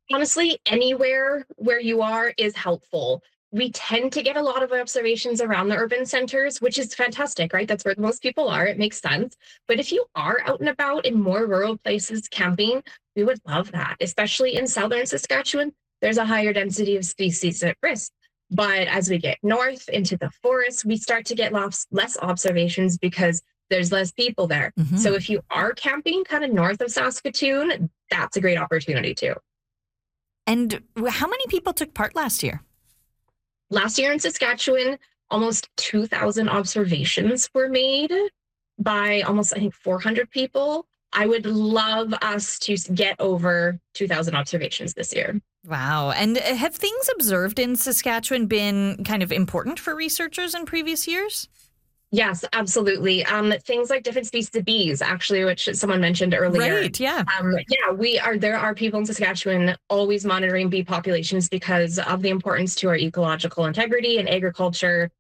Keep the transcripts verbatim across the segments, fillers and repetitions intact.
Honestly, anywhere where you are is helpful. We tend to get a lot of observations around the urban centers, which is fantastic, right? That's where the most people are. It makes sense. But if you are out and about in more rural places camping, we would love that, especially in southern Saskatchewan. There's a higher density of species at risk. But as we get north into the forest, we start to get less, less observations because there's less people there. So Mm-hmm. if you are camping kind of north of Saskatoon, that's a great opportunity too. And how many people took part last year? Last year in Saskatchewan, almost two thousand observations were made by almost, I think, four hundred people. I would love us to get over two thousand observations this year. Wow. And have things observed in Saskatchewan been kind of important for researchers in previous years? Yes, absolutely. Um, things like different species of bees, actually, which someone mentioned earlier. Right, yeah. Um, yeah, we are. There are people in Saskatchewan always monitoring bee populations because of the importance to our ecological integrity and agriculture.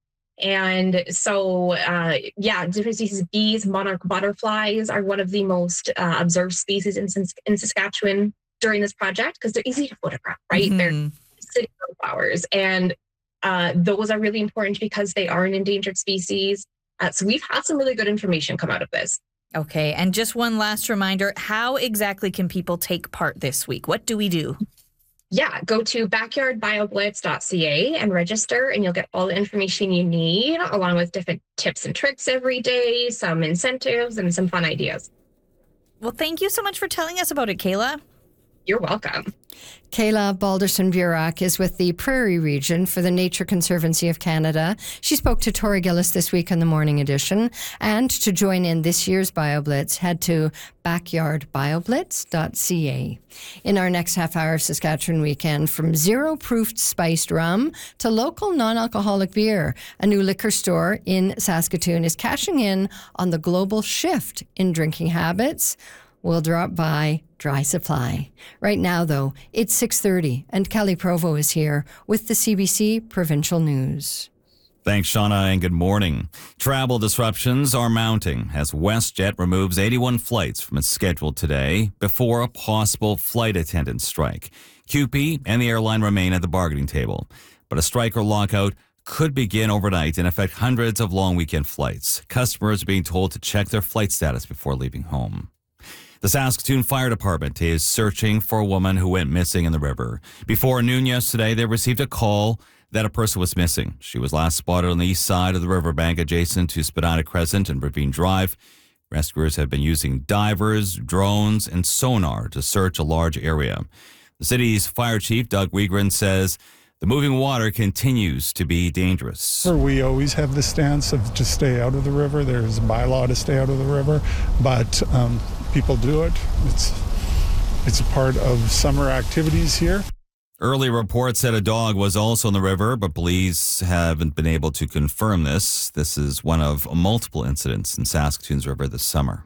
And so, uh, yeah, different species of bees, monarch butterflies are one of the most uh, observed species in, in Saskatchewan during this project because they're easy to photograph, right? Mm-hmm. They're city flowers, and uh, those are really important because they are an endangered species. Uh, so we've had some really good information come out of this. Okay. And just one last reminder, how exactly can people take part this week? What do we do? Yeah, go to backyard bioblitz dot c a and register, and you'll get all the information you need, along with different tips and tricks every day, some incentives, and some fun ideas. Well, thank you so much for telling us about it, Kayla. You're welcome. Kayla Balderson-Burak is with the Prairie Region for the Nature Conservancy of Canada. She spoke to Tori Gillis this week on the Morning Edition. And to join in this year's BioBlitz, head to backyard bioblitz dot c a. In our next half hour of Saskatchewan Weekend, from zero-proofed spiced rum to local non-alcoholic beer, a new liquor store in Saskatoon is cashing in on the global shift in drinking habits. We'll drop by Dry Supply. Right now, though, it's six thirty, and Kelly Provo is here with the C B C Provincial News. Thanks, Shauna, and good morning. Travel disruptions are mounting as WestJet removes eighty-one flights from its schedule today before a possible flight attendant strike. C U P E and the airline remain at the bargaining table, but a strike or lockout could begin overnight and affect hundreds of long weekend flights. Customers are being told to check their flight status before leaving home. The Saskatoon Fire Department is searching for a woman who went missing in the river. Before noon yesterday, they received a call that a person was missing. She was last spotted on the east side of the riverbank adjacent to Spadina Crescent and Ravine Drive. Rescuers have been using divers, drones, and sonar to search a large area. The city's fire chief, Doug Wiegren, says the moving water continues to be dangerous. We always have the stance of to stay out of the river. There's a bylaw to stay out of the river, but um, people do it. It's it's a part of summer activities here. Early reports said a dog was also in the river, but police haven't been able to confirm this. This is one of multiple incidents in Saskatoon's river this summer.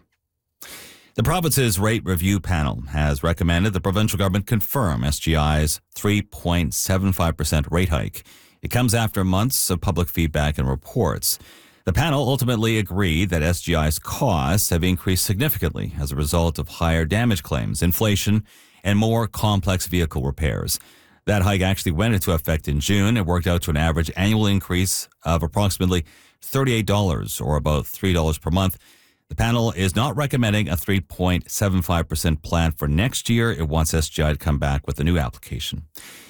The province's rate review panel has recommended the provincial government confirm S G I's three point seven five percent rate hike. It comes after months of public feedback and reports. The panel ultimately agreed that S G I's costs have increased significantly as a result of higher damage claims, inflation, and more complex vehicle repairs. That hike actually went into effect in June. It worked out to an average annual increase of approximately thirty-eight dollars, or about three dollars per month. The panel is not recommending a three point seven five percent plan for next year. It wants S G I to come back with a new application.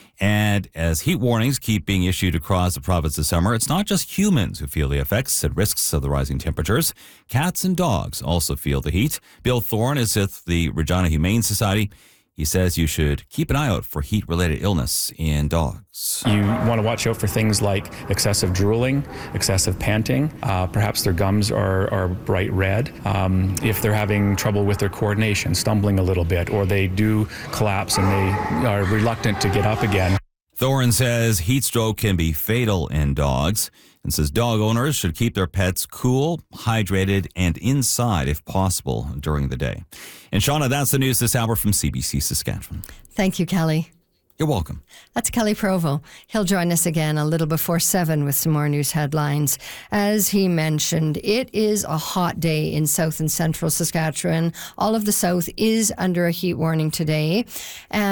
And as heat warnings keep being issued across the province this summer, it's not just humans who feel the effects and risks of the rising temperatures. Cats and dogs also feel the heat. Bill Thorne is with the Regina Humane Society. He says you should keep an eye out for heat-related illness in dogs. You want to watch out for things like excessive drooling, excessive panting. Uh, perhaps their gums are, are bright red. Um, if they're having trouble with their coordination, stumbling a little bit, or they do collapse and they are reluctant to get up again. Thorne says heat stroke can be fatal in dogs and says dog owners should keep their pets cool, hydrated, and inside if possible during the day. And Shauna, that's the news this hour from C B C Saskatchewan. Thank you, Kelly. You're welcome. That's Kelly Provo. He'll join us again a little before seven with some more news headlines. As he mentioned, it is a hot day in south and central Saskatchewan. All of the south is under a heat warning today. And